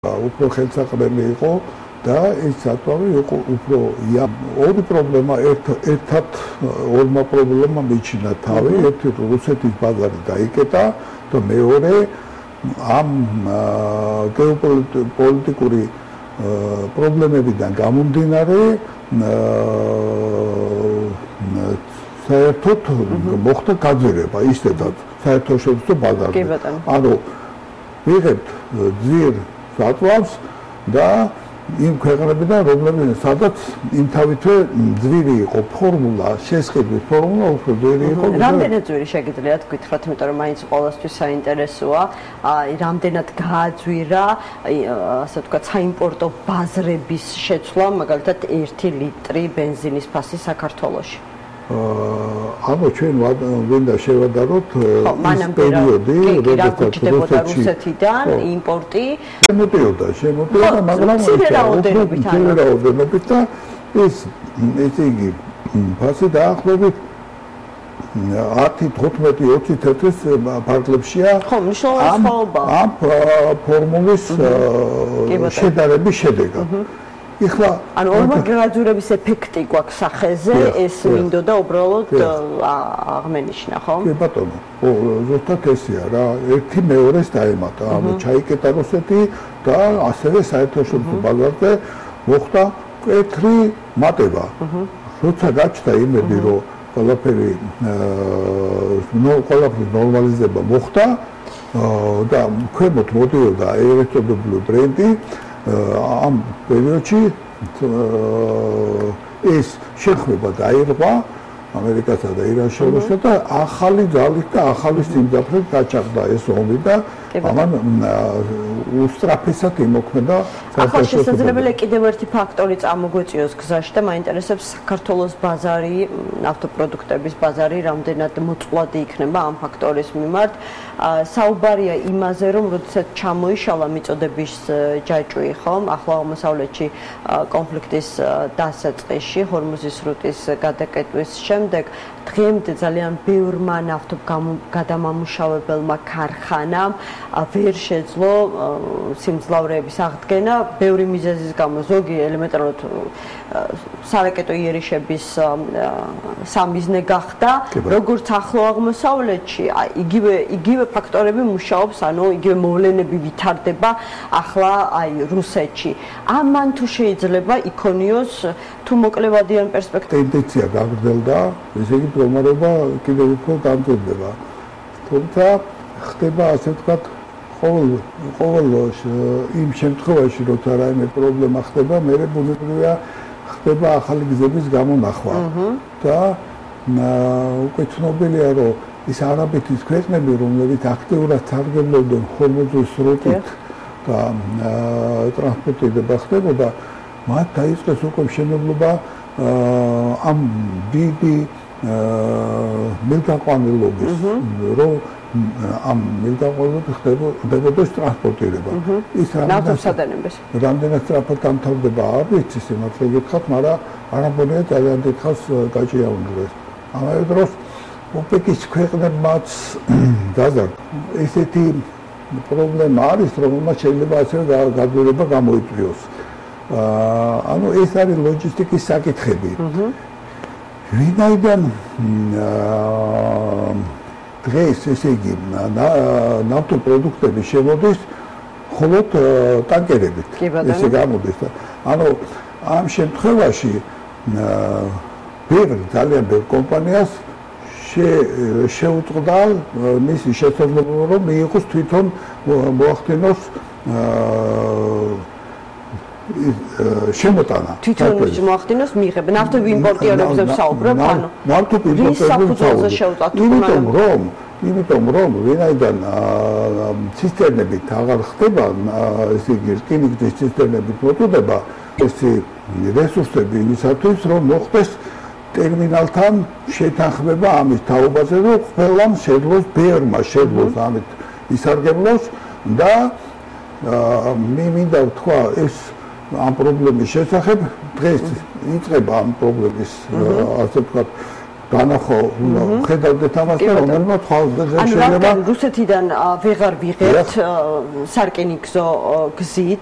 უფრო ხელსაყრელი იყო და ეს საწვავი იყო უფრო ორი პრობლემა ერთად ორმა პრობლემამ მიჩინა თავი ერთი რუსეთის ბაზარი დაიკეტა და მეორე ამ გეოპოლიტიკური პრობლემებიდან გამომდინარე საერთოდ მოხდა გაძვირება ისედაც საერთაშორისო ბაზარზე ანუ ვიღებთ ძვირ საწვავს და იმ ქვეყნებიდან რომლებიც სადაც იმთავითვე ძვირი იყო ფორმულა შესყიდვის ფორმულა უფრო ძვირი იყო რამდენად ძვირი შეგიძლიათ გითხრათ იმიტომ რომ მაინც ყოველთვის საინტერესოა რამდენად გააძვირა ასე ვთქვათ საიმპორტო ბაზრების შეცვლა მაგალითად 1 ლიტრი ბენზინის ფასი საქართველოში ანუ ჩვენ ვინდა შევადაროთ ის პერიოდი როდესაც რუსეთიდან იმპორტი შემოდიოდა მაგრამ რაოდენობით და ეს იგი ფასი დაახლოებით 10-15-20 თეთრის ფარგლებშია ამ ფორმულის შედარების შედეგად იხლა ანუ ორმაგი გაძვირების ეფექტი გვაქვს სახეზე ეს მინდოდა უბრალოდ აღმენიშნა ხო? კი ბატონო ზუსტად ესეა რა ერთი მეორეს დაემატა ანუ ჩაიკეტა რუსეთი და ასევე საერთაშორისო ბაზარზე მოხდა მკვეთრი მატება როცა გაჩნდა იმედი რომ ყველაფერი ნორმალიზება მოხდა და ქვემოთ მოდიოდა ერთობლივ ბრენდი ამ პერიოდში ეს შეხვება დაირღვა ამერიკასა და ირანის შორის და ახალი ძალით და ახალი სიმძაფრით გაჩაღდა ეს ომი და ამან უსწრაფისად იმოქმედა ახლა შესაძლებელია კიდევ ერთი ფაქტორი წამოგვეწიოს გზაში და მაინტერესებს საქართველოს ბაზარი ნავთობპროდუქტების ბაზარი რამდენად მოწყვლადი იქნება ამ ფაქტორის მიმართ საუბარია იმაზე რომ როდესაც ჩამოიშალა მიწოდების ჯაჭვი ხომ ახლა აღმოსავლეთში კონფლიქტის დასაწყისში ჰორმუზის სრუტის გადაკეტვის შემდეგ დღემდე ძალიან ბევრმა ნავთობგადამამუშავებელმა ქარხანამ ვერ შეძლო სიმძლავრეების აღდგენა ბევრი მიზეზის გამო ზოგი ელემენტარულად სარაკეტო იერიშების სამიზნე გახდა როგორც ახლო აღმოსავლეთში იგივე ფაქტორები მუშაობს ანუ იგივე მოვლენები ვითარდება ახლა რუსეთში ამან თუ შეიძლება იქონიოს თუ მოკლევადიან პერსპექტივა ტენდენცია გაგრძელდა ესე იგი მდგომარეობა კიდევ უფრო გამწვავდება თუმცა ხდება ასე ვთქვათ ყოველ იმ შემთხვევაში როცა რაიმე პრობლემა ხდება მე ბუნებრივია ხდება ახალი გზების გამონახვა და უკვე ცნობილია რომ ის არაბეთის ქვეყნები რომლებიც აქტიურად სარგებლობდნენ ჰორმუზის სრუტით და ტრანსპორტირება ხდებოდა მათ დაიწყეს უკვე მშენებლობა ამ დიდი მილგაყვანილობის რომ ამ მილგაყვანილობის ხდებოდა ტრანსპორტირება ის რამდენად სწრაფად დამთავრდება არ ვიცი სიმართლე გითხრათ მაგრამ არაბონია ძალიან დიდხანს გაჭიანურეს ამავე დროს ოპეკის ქვეყნებმაც ესეთი პრობლემა არის რომელმაც შეიძლება ასევე გაძვირება გამოიწვიოს ანუ ეს არის ლოჯისტიკის საკითხები ვინაიდან დღეს ესე იგი ნავთობპროდუქტები შემოდის მხოლოდ ტანკერებით ესე გამოდის ანუ ამ შემთხვევაში ძალიან ბევრ კომპანიას შეუწყდა მისი შესაძლებლობა რომ მიიღოს თვითონ მოახდინოს შემოტანა თვითონ მოახდინოს მიიღება ნავთობიმპორტიორებზე ვსაუბრობ ანუ ნავთობიმპორტიორებზე შეუწყდა იმიტომ რომ ვინაიდან ცისტერნებით აღარ ხდება ესე იგი რკინიგზის ცისტერნებით მოწოდება ესე რესურსები იმისათვის რომ მოხდეს ტერმინალთან შეთანხმება ამის თაობაზე რომ ყველამ შეძლოს ბევრმა შეძლოს ამით ისარგებლოს და მინდა ვთქვა ეს ამ პრობლემის შესახებ დღეს იწყება ამ პრობლემის ასე ვთქვათ განახო ხედავდეთ ამას და რომელმაც შეიძლება რუსეთიდან ვეღარ ვიღებთ სარკინიგზო გზით